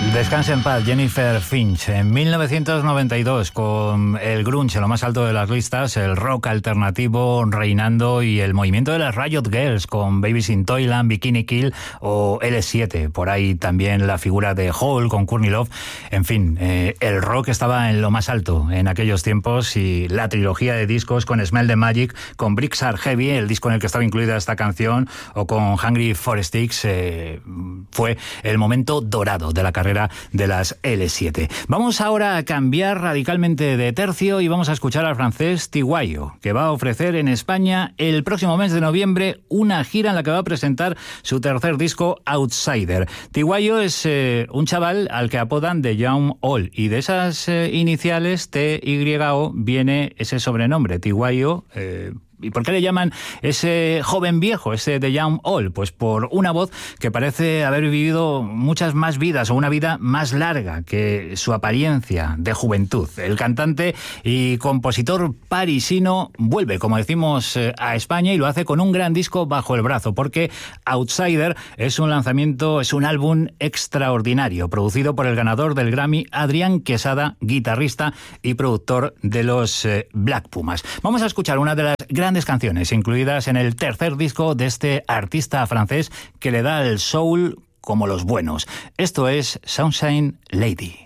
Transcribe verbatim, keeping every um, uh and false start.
Descanse en paz, Jennifer Finch. En mil novecientos noventa y dos, con el grunge en lo más alto de las listas, el rock alternativo reinando y el movimiento de las Riot Girls con Babies in Toyland, Bikini Kill o L siete. Por ahí también la figura de Hole con Courtney Love. En fin, eh, el rock estaba en lo más alto en aquellos tiempos y la trilogía de discos con Smell the Magic, con Bricks Are Heavy, el disco en el que estaba incluida esta canción, o con Hungry for Sticks, eh, fue el momento dorado de la carrera de las L siete. Vamos ahora a cambiar radicalmente de tercio y vamos a escuchar al francés Tiguayo, que va a ofrecer en España el próximo mes de noviembre una gira en la que va a presentar su tercer disco, Outsider. Tiguayo es eh, un chaval al que apodan The Young All, y de esas eh, iniciales T Y O viene ese sobrenombre, Tiguayo. eh, ¿Y por qué le llaman ese joven viejo, ese The Young All? Pues por una voz que parece haber vivido muchas más vidas o una vida más larga que su apariencia de juventud. El cantante y compositor parisino vuelve, como decimos, a España, y lo hace con un gran disco bajo el brazo, porque Outsider es un lanzamiento, es un álbum extraordinario, producido por el ganador del Grammy, Adrián Quesada, guitarrista y productor de los eh, Black Pumas. Vamos a escuchar una de las grandes canciones incluidas en el tercer disco de este artista francés que le da el soul como los buenos. Esto es Sunshine Lady.